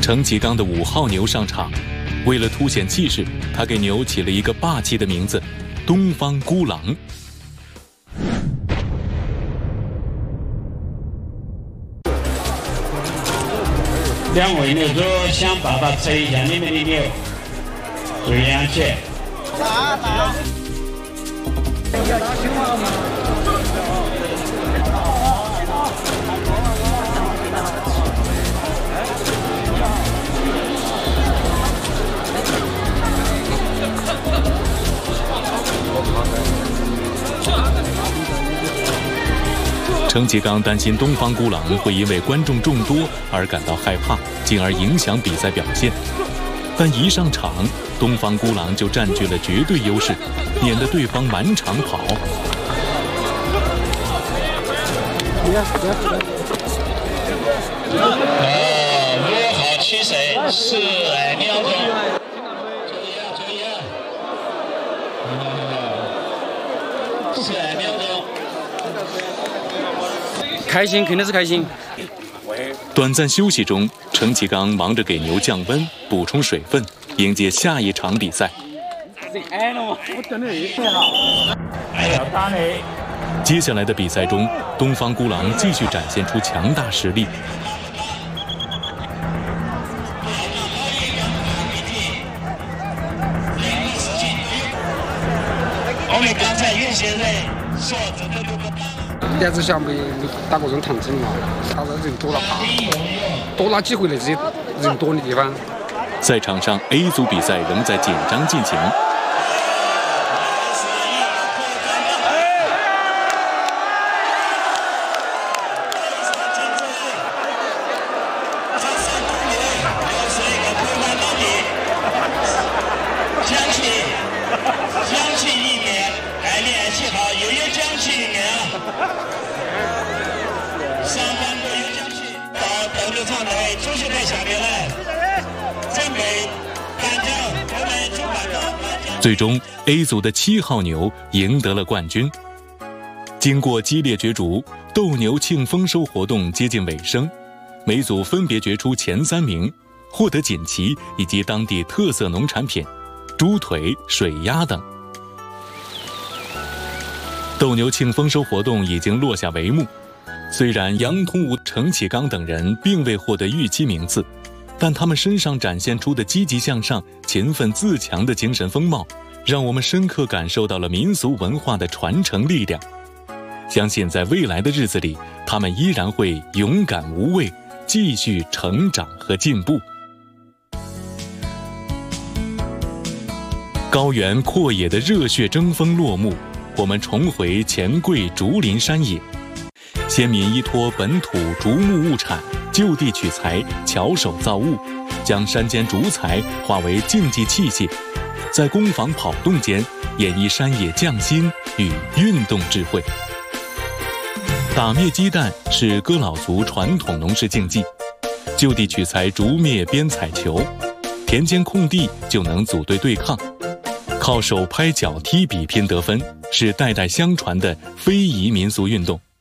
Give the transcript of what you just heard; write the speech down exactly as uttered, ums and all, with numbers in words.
程启刚的五号牛上场，为了凸显气势，他给牛起了一个霸气的名字——东方孤狼。 两位牛主想办法测一下你们的牛，注意安全。打打。 程启刚担心东方孤狼会因为观众众多而感到害怕，进而影响比赛表现。但一上场，东方孤狼就占据了绝对优势，撵得对方满场跑。 呃，五号取胜，十二秒钟。注意啊，注意啊！十二秒钟。 开心，肯定是开心。 短暂休息中，程启刚忙着给牛降温、补充水分，迎接下一场比赛。接下来的比赛中，东方孤狼继续展现出强大实力。 我们刚才有些人说这个六个八。 两只小没打过这种唐征嘛，他的人多了怕，多拿几回那些人多的地方。 赛场上 A 组比赛仍在紧张进行。最终 A 组的七号牛赢得了冠军。经过激烈角逐，斗牛庆丰收活动接近尾声，每组分别决出前三名，获得锦旗以及当地特色农产品、猪腿、水鸭等。斗牛庆丰收活动已经落下帷幕，虽然杨通武、程启刚等人并未获得预期名次，但他们身上展现出的积极向上、勤奋自强的精神风貌，让我们深刻感受到了民俗文化的传承力量。相信在未来的日子里，他们依然会勇敢无畏，继续成长和进步。高原阔野的热血争锋落幕，我们重回钱柜竹林山野，先民依托本土竹木物产，就地取材，巧手造物，将山间竹材化为竞技器械，在工坊跑动间演绎山野匠心与运动智慧。打灭鸡蛋是哥老族传统农事竞技，就地取材竹篾编彩球，田间空地就能组队对抗，靠手拍脚踢比拼得分，是代代相传的非遗民俗运动。